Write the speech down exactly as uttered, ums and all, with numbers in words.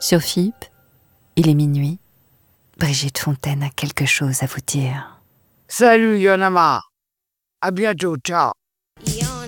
Sur F I P, il est minuit. Brigitte Fontaine a quelque chose à vous dire. Salut, y'en a marre. À bientôt, ciao.